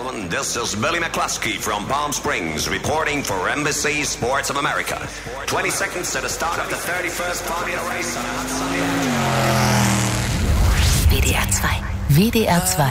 gentlemen, this is Billy McCluskey from Palm Springs reporting for NBC Sports of America. 20 seconds to the start of the 31st Formula Race on a hot Sunday. WDR 2. WDR 2